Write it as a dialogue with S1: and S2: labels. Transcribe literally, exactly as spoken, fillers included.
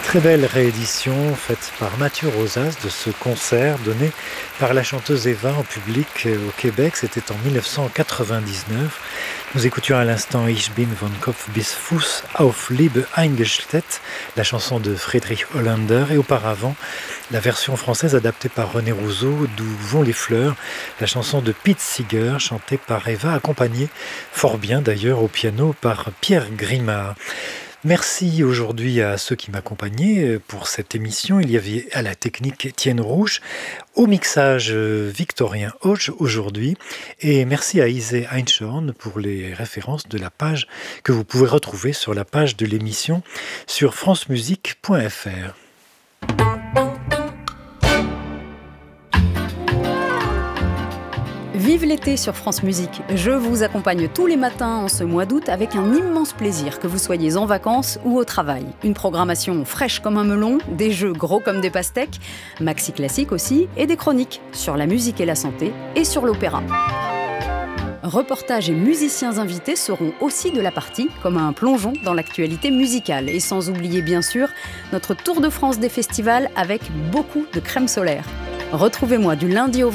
S1: Très belle réédition faite par Mathieu Rosas de ce concert donné par la chanteuse Eva en public au Québec. C'était en mille neuf cent quatre-vingt-dix-neuf. Nous écoutions à l'instant Ich bin von Kopf bis Fuß auf Liebe eingestellt, la chanson de Friedrich Hollander, et auparavant la version française adaptée par René Rousseau d'Où vont les fleurs, la chanson de Pete Seeger chantée par Eva, accompagnée fort bien d'ailleurs au piano par Pierre Grimard. Merci aujourd'hui à ceux qui m'accompagnaient pour cette émission. Il y avait à la technique Étienne Rouche, au mixage Victorien Hodge aujourd'hui, et merci à Isée Einschorn pour les références de la page que vous pouvez retrouver sur la page de l'émission sur francemusique point f r.
S2: Vive l'été sur France Musique. Je vous accompagne tous les matins en ce mois d'août avec un immense plaisir, que vous soyez en vacances ou au travail. Une programmation fraîche comme un melon, des jeux gros comme des pastèques, maxi classique aussi, et des chroniques sur la musique et la santé et sur l'opéra. Reportages et musiciens invités seront aussi de la partie, comme un plongeon dans l'actualité musicale. Et sans oublier bien sûr notre tour de France des festivals avec beaucoup de crème solaire. Retrouvez-moi du lundi au